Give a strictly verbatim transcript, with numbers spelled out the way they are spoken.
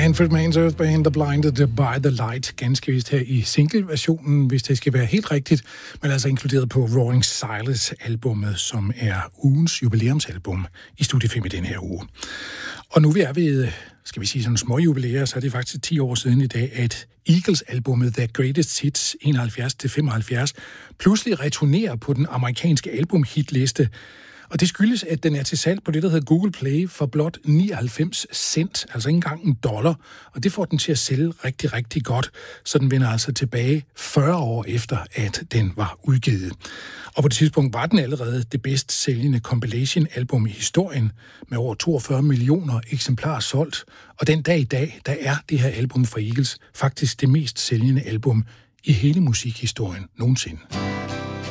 Manfred Mann's Earth Band, The Blinded by the Light, ganske vist her i single-versionen, hvis det skal være helt rigtigt, men altså inkluderet på Roaring Silence-albummet, som er ugens jubilæumsalbum i Studie fem i den her uge. Og nu vi er ved, skal vi sige sådan små jubilæer, så er det faktisk ti år siden i dag, at Eagles-albummet The Greatest Hits enoghalvfjerds til femoghalvfjerds pludselig returnerer på den amerikanske albumhitliste. Og det skyldes, at den er til salg på det, der hedder Google Play for blot nioghalvfems cent, altså ikke engang en dollar. Og det får den til at sælge rigtig, rigtig godt, så den vender altså tilbage fyrre år efter, at den var udgivet. Og på det tidspunkt var den allerede det bedst sælgende compilation-album i historien, med over toogfyrre millioner eksemplarer solgt. Og den dag i dag, der er det her album fra Eagles faktisk det mest sælgende album i hele musikhistorien nogensinde.